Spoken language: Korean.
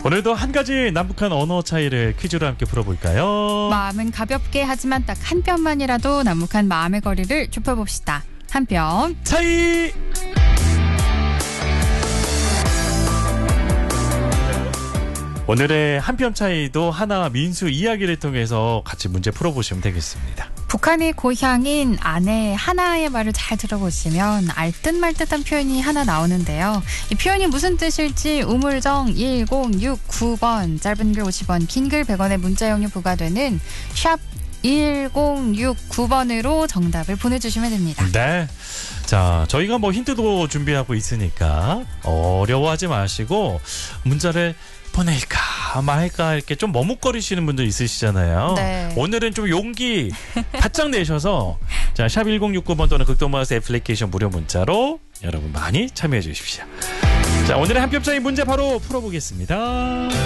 오늘도 한 가지 남북한 언어 차이를 퀴즈로 함께 풀어볼까요? 마음은 가볍게 하지만 딱 한 뼘만이라도 남북한 마음의 거리를 좁혀봅시다. 한 뼘 차이! 오늘의 한 뼘 차이도 하나 민수 이야기를 통해서 같이 문제 풀어보시면 되겠습니다. 북한의 고향인 아내 하나의 말을 잘 들어보시면 알듯 말듯한 표현이 하나 나오는데요. 이 표현이 무슨 뜻일지 우물정 1069번, 짧은 글 50원, 긴 글 100원의 문자용료 부과되는 샵 1069번으로 정답을 보내주시면 됩니다. 네. 자, 저희가 뭐 힌트도 준비하고 있으니까 어려워하지 마시고 문자를 보낼까 말까 이렇게 좀 머뭇거리시는 분들 있으시잖아요. 네. 오늘은 좀 용기 바짝 내셔서 자, 샵 1069번 또는 극동마우스 애플리케이션 무료 문자로 여러분 많이 참여해 주십시오. 자, 오늘의 한 뼘 차이 문제 바로 풀어보겠습니다.